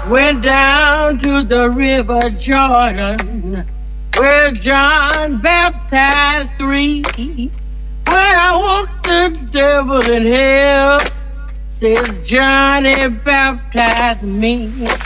Went down to the river Jordan, where John baptized three. When I walked the devil in hell, says Johnny baptized me.